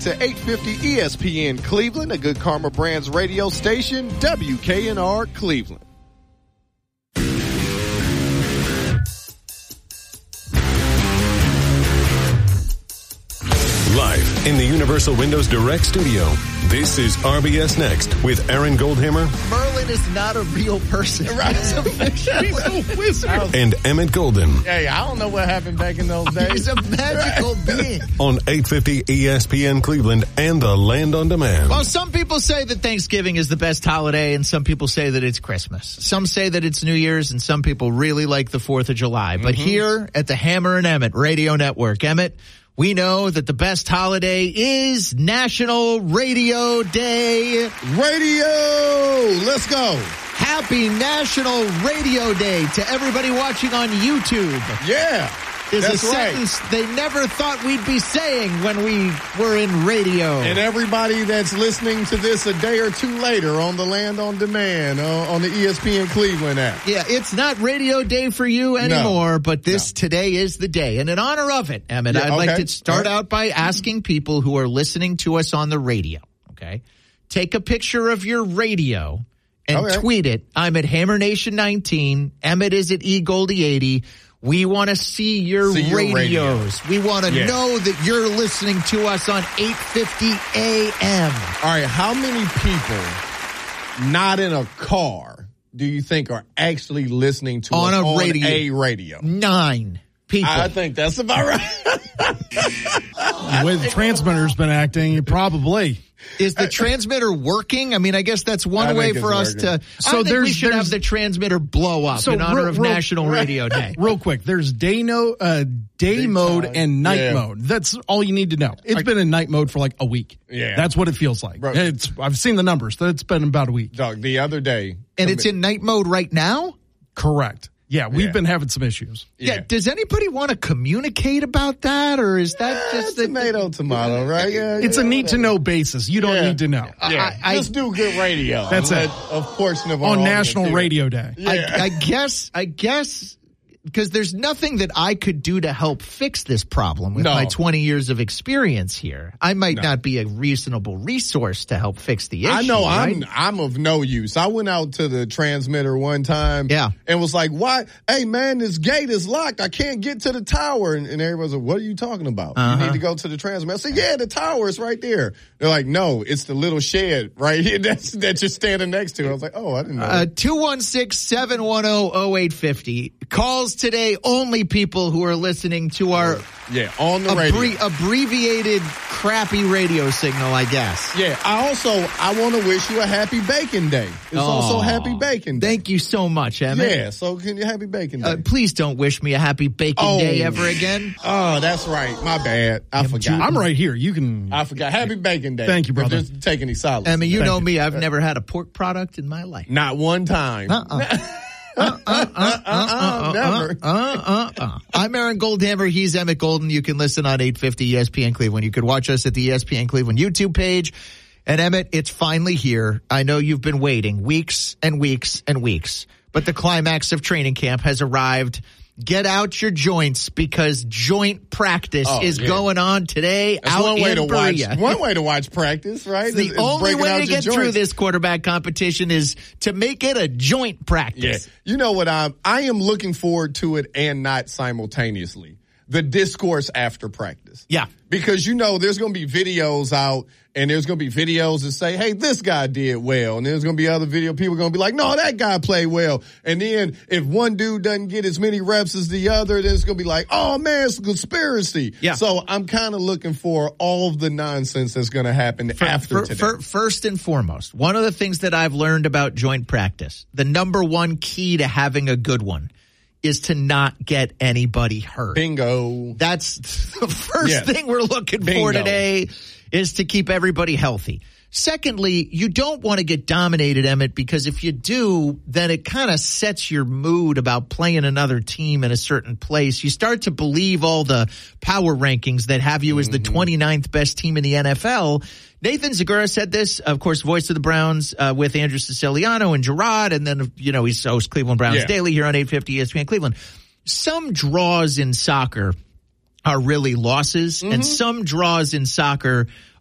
to 850 ESPN Cleveland, a Good Karma Brands radio station, WKNR Cleveland. Live in the Universal Windows Direct studio, this is RBS Next with Aaron Goldhammer. Merlin is not a real person. He's a wizard. And Emmett Golden. Hey, I don't know what happened back in those days. He's a magical being. On 850 ESPN Cleveland and the Land on Demand. Well, some people say that Thanksgiving is the best holiday, and some people say that it's Christmas. Some say that it's New Year's, and some people really like the 4th of July. But here at the Hammer and Emmett Radio Network, Emmett, we know that the best holiday is National Radio Day. Radio! Let's go! Happy National Radio Day to everybody watching on YouTube. Yeah! Is That's a sentence they never thought we'd be saying when we were in radio. And everybody that's listening to this a day or two later on the Land on Demand, on the ESPN Cleveland app. Yeah, it's not Radio Day for you anymore, but today is the day. And in honor of it, Emmett, I'd like to start out by asking people who are listening to us on the radio, okay? Take a picture of your radio and tweet it. I'm at HammerNation19. Emmett is at eGoldie80. We want to see your radios. We want to know that you're listening to us on 850 AM. All right, how many people not in a car do you think are actually listening to us on a radio? 9 people. I think that's about right. The way the transmitter's been acting, probably. Is the transmitter working? I mean, I guess that's one way for us to. So I think we should have the transmitter blow up in honor of National Radio Day. Real quick, there's day mode and night mode. That's all you need to know. It's been in night mode for like a week. Yeah, that's what it feels like. Bro, I've seen the numbers. It's been about a week. Dog, the other day, and it's in night mode right now. Correct. Yeah, we've been having some issues. Yeah. Does anybody want to communicate about that, or is that just tomato, right? Yeah, it's a need-to-know basis. You don't need to know. Just do good radio. That's it. A portion of our on National Radio Day. Yeah. I guess, because there's nothing that I could do to help fix this problem with my 20 years of experience here. I might not be a reasonable resource to help fix the issue. I know, right? I'm of no use. I went out to the transmitter one time and was like, why? Hey, man, this gate is locked. I can't get to the tower. And everybody's like, what are you talking about? You need to go to the transmitter. I said, yeah, the tower is right there. They're like, no, it's the little shed right here that you're standing next to. I was like, oh, I didn't know. 216-710-0850. Calls today, only people who are listening to our on the radio abbreviated crappy radio signal, I guess. Yeah, I want to wish you a happy Bacon Day. It's also Happy Bacon Day. Thank you so much, Emmett. Yeah, so can you Happy Bacon Day? Please don't wish me a happy Bacon Day ever again. Oh, that's right. My bad. I forgot. I'm right here. You can. I forgot. Happy Bacon Day. Thank you, brother. Just take any solace. Emmett, you know me. I've never had a pork product in my life. Not one time. Never. I'm Aaron Goldhammer. He's Emmett Golden. You can listen on 850 ESPN Cleveland. You could watch us at the ESPN Cleveland YouTube page. And Emmett, it's finally here. I know you've been waiting weeks and weeks and weeks, but the climax of training camp has arrived. Get out your joints because joint practice is going on today. That's out one way in to Berea. watch. One way to watch practice, right? The only way to get through this quarterback competition is to make it a joint practice. Yeah. You know what? I am looking forward to it and not simultaneously. The discourse after practice. Yeah. Because, there's going to be videos out and there's going to be videos that say, hey, this guy did well. And there's going to be other people are going to be like, no, that guy played well. And then if one dude doesn't get as many reps as the other, then it's going to be like, oh, man, it's a conspiracy. Yeah. So I'm kind of looking for all of the nonsense that's going to happen after today. First and foremost, one of the things that I've learned about joint practice, the number one key to having a good one is to not get anybody hurt. Bingo. That's the first thing we're looking for today, is to keep everybody healthy. Secondly, you don't want to get dominated, Emmett, because if you do, then it kind of sets your mood about playing another team in a certain place. You start to believe all the power rankings that have you as the 29th best team in the NFL. Nathan Zagura said this, of course, voice of the Browns with Andrew Siciliano and Gerard, and then, he's host Cleveland Browns Daily here on 850 ESPN Cleveland. Some draws in soccer are really losses, and some draws in soccer